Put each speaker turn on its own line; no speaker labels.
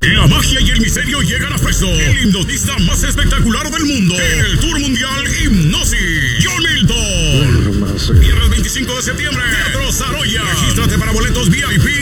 La magia y el misterio llegan a Presto. El hipnotista más espectacular del mundo. En el Tour Mundial Hipnosis. John Milton. Viernes 25 de septiembre. Teatro Saroya. Regístrate para boletos VIP